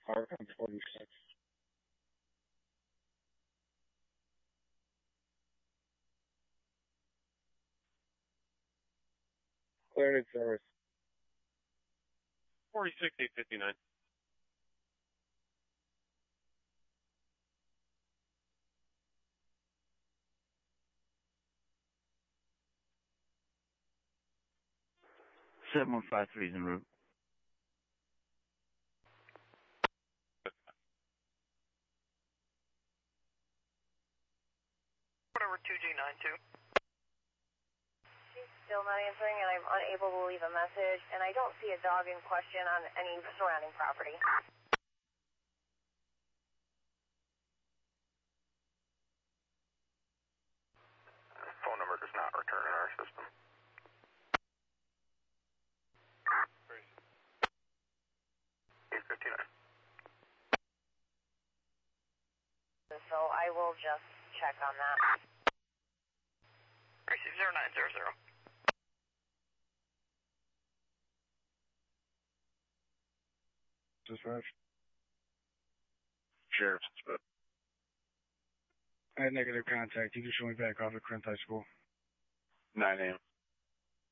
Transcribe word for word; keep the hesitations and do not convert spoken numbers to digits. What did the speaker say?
Car comes forty-six. Cleared service. forty-six, eight fifty-nine. seven one five three is en route. Whatever, two G nine two. She's still not answering, and I'm unable to leave a message, and I don't see a dog in question on any surrounding property. Phone number does not return in our system. eight fifty-nine. So I will just check on that. Receive zero nine zero zero. Dispatch. Sheriff. I had negative contact. You can show me back off at Krent High School. nine A M